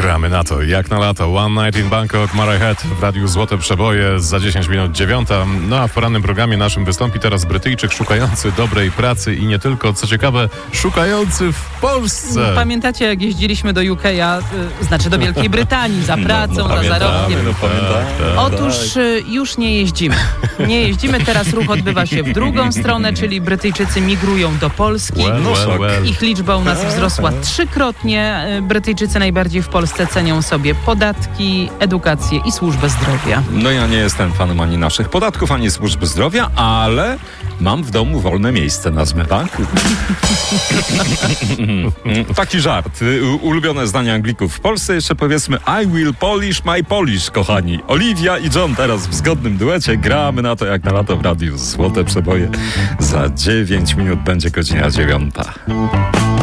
Gramy na to, jak na lato. One Night in Bangkok, Mara Head w Radiu Złote Przeboje za 10 minut 9. No a w porannym programie naszym wystąpi teraz Brytyjczyk szukający dobrej pracy i nie tylko, co ciekawe, szukający w Polsce. Pamiętacie, jak jeździliśmy do UK'a, znaczy do Wielkiej Brytanii, za pracą, za zarobkiem? Otóż już nie jeździmy. Nie jeździmy, teraz ruch odbywa się w drugą stronę, czyli Brytyjczycy migrują do Polski. Ich liczba u nas wzrosła trzykrotnie. Brytyjczycy najbardziej w Polsce cenią sobie podatki, edukację i służbę zdrowia. No ja nie jestem fanem ani naszych podatków, ani służby zdrowia, ale mam w domu wolne miejsce na zmywaku. Taki żart. Ulubione zdania Anglików w Polsce. Jeszcze powiedzmy I will polish my Polish, kochani. Oliwia i John teraz w zgodnym duecie. Gramy na to, jak na lato w Radiu Złote Przeboje. Za 9 minut będzie godzina 9.